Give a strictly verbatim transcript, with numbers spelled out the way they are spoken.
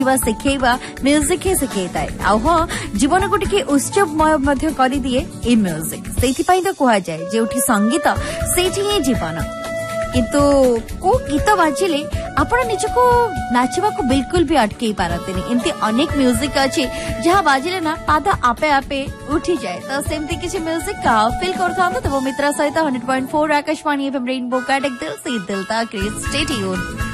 शिखेवा music ही शिखेता है हाँ जीवन को टिके उत्सवमय कर दिए ए म्यूजिक से तो कह जाए जो संगीत से ही जीवन किंतु को गीत बाजिले आपण निजको नाचवा को बिल्कुल भी अटकई पारते नहीं एमती अनेक म्यूजिक अच्छी जहाँ बाजिले ना पाद आपे आपे उठी जाए तो सेमती किसी म्यूजिक का फील करता तो वो मित्र सहित hundred point four Akashvani FM rainbow का दिल से दिल तक स्टे ट्यून्ड।